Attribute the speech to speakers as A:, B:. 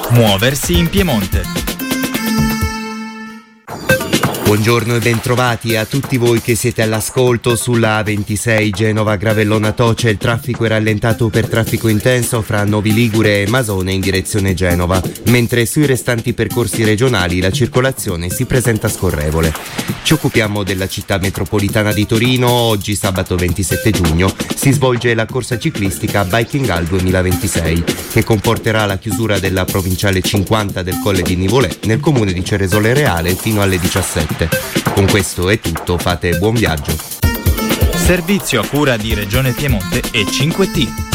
A: Muoversi in Piemonte.
B: Buongiorno e bentrovati a tutti voi che siete all'ascolto. Sulla A26 Genova-Gravellona-Toce il traffico è rallentato per traffico intenso fra Novi Ligure e Masone in direzione Genova, mentre sui restanti percorsi regionali la circolazione si presenta scorrevole. Ci occupiamo della città metropolitana di Torino. Oggi, sabato 27 giugno, si svolge la corsa ciclistica Biking Al 2026, che comporterà la chiusura della provinciale 50 del Colle di Nivolè nel comune di Ceresole Reale fino alle 17. Con questo è tutto, fate buon viaggio.
A: Servizio a cura di Regione Piemonte e 5T.